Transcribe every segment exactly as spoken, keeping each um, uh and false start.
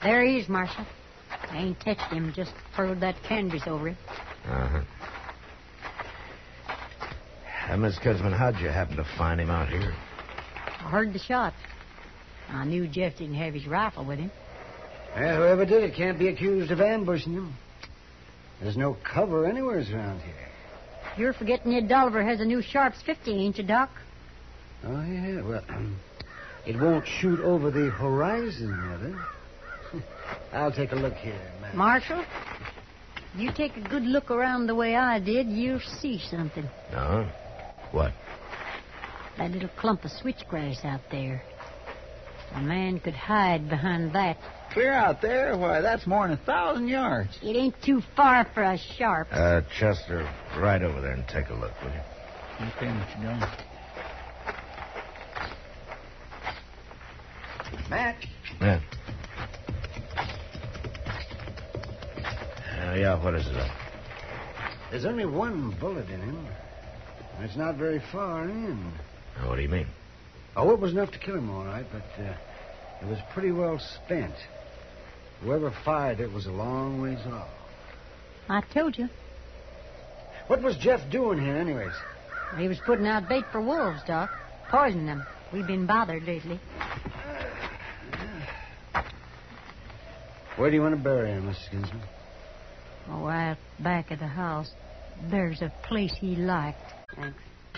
There he is, Marshal. I ain't touched him, just furled that canvas over him. Uh-huh. Uh, Miss Kinsman, how'd you happen to find him out here? I heard the shot. I knew Jeff didn't have his rifle with him. Well, whoever did it can't be accused of ambushing him. There's no cover anywhere around here. You're forgetting Ed Dolliver has a new Sharps fifty, ain't you, Doc? Oh, yeah. Well, it won't shoot over the horizon, Mother. I'll take a look here, man. Marshal, you take a good look around the way I did, you'll see something. No? What? That little clump of switchgrass out there. A man could hide behind that. Clear out there? Why, that's more than a thousand yards. It ain't too far for a Sharp. Uh, Chester, right over there and take a look, will you? Okay, what you doing? Matt. Yeah. Uh, yeah, what is it? There's only one bullet in him. And it's not very far in. Uh, what do you mean? Oh, it was enough to kill him, all right, but uh, it was pretty well spent. Whoever fired it was a long ways off. I told you. What was Jeff doing here, anyways? He was putting out bait for wolves, Doc. Poisoning them. We've been bothered lately. Where do you want to bury him, Missus Kinsman? Oh, out back of the house. There's a place he liked. Thanks.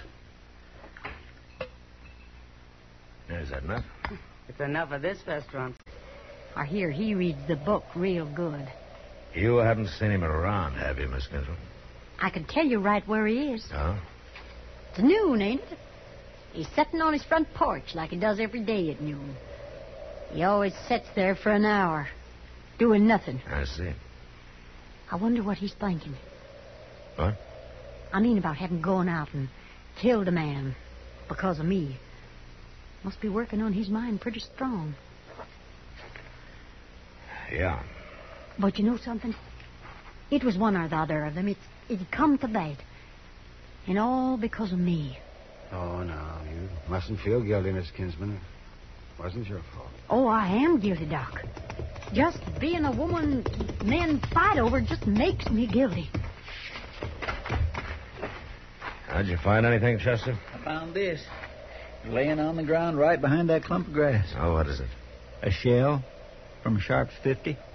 Is that enough? It's enough of this restaurant. I hear he reads the book real good. You haven't seen him around, have you, Miss Kinsman? I can tell you right where he is. Oh? It's noon, ain't it? He's sitting on his front porch like he does every day at noon. He always sits there for an hour, doing nothing. I see. I wonder what he's thinking. What? I mean about having gone out and killed a man because of me. Must be working on his mind pretty strong. Yeah. But you know something? It was one or the other of them. It, it come to that. And all because of me. Oh, no, you mustn't feel guilty, Miss Kinsman. It wasn't your fault. Oh, I am guilty, Doc. Just being a woman men fight over just makes me guilty. How'd you find anything, Chester? I found this. Laying on the ground right behind that clump of grass. Oh, what is it? A shell from a Sharps fifty.